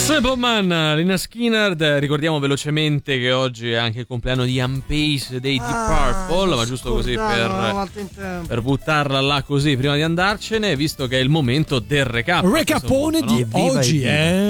Simple Man, Lina Skinner. Ricordiamo velocemente che oggi è anche il compleanno di Unpace dei Deep Purple, ma giusto così per buttarla là così prima di andarcene, visto che è il momento del recap. Recapone di oggi,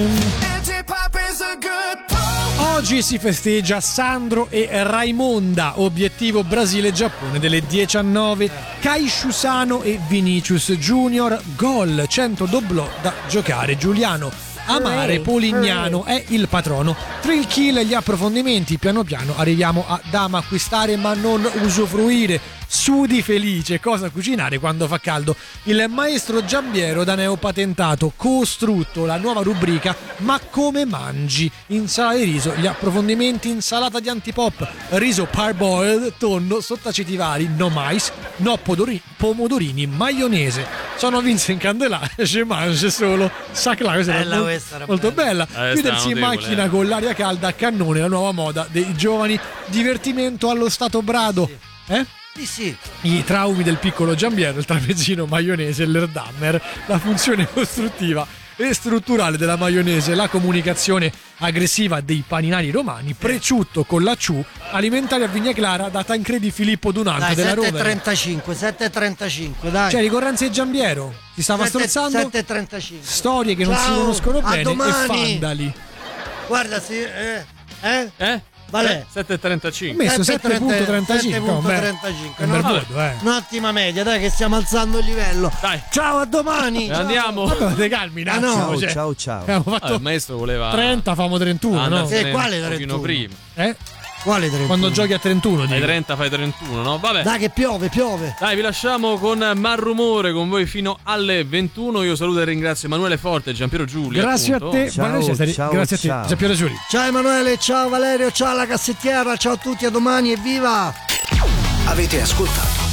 Oggi si festeggia Sandro e Raimonda, obiettivo Brasile-Giappone delle 19. Kaishu Sano e Vinicius Junior, gol, 100 doblò da giocare. Giuliano Amare Polignano è il patrono. Thrill Kill, gli approfondimenti. Piano piano arriviamo a Dama acquistare ma non usufruire. Sudi felice, cosa cucinare quando fa caldo. Il maestro Giambiero da neopatentato, costrutto la nuova rubrica Ma come mangi? Insalata di riso, gli approfondimenti. Insalata di antipop, riso parboiled, tonno, sottaceti vari, no mais, no pomodorini, maionese. Sono Vincent Candelà, je mange solo. Sa che molto bella. Chiudersi in macchina con l'aria calda a cannone, la nuova moda dei giovani. Divertimento allo stato brado. Sì. I traumi del piccolo Giambiero, il tramezzino maionese, l'Erdammer, la funzione costruttiva e strutturale della maionese, la comunicazione aggressiva dei paninari romani, Preciutto con la Ciù, alimentari a Vigna Clara da Tancredi Filippo Dunante della Roma. 7.35, dai. Cioè ricorrenze Giambiero, si stava strozzando. 7.35. Storie che non si conoscono bene e fandali. Guarda, sì, Vale 7.35. Ho messo 7.35. Un'ottima media, dai, che stiamo alzando il livello. Dai. Ciao, a domani. Andiamo. Te calmi, ciao. Abbiamo fatto il maestro voleva 30, famo 31, no? Quale 31? Prima. Quale 31? Quando giochi a 31 Fai 30, fai 31, no? Vabbè. Dai che piove. Dai, vi lasciamo con Malrumore con voi fino alle 21. Io saluto e ringrazio Emanuele Forte e Giampiero Giulio. Grazie appunto. a te. Ciao, grazie a te, Giampiero Giulio. Ciao Emanuele, ciao Valerio, ciao alla cassettiera, ciao a tutti, a domani, evviva! Avete ascoltato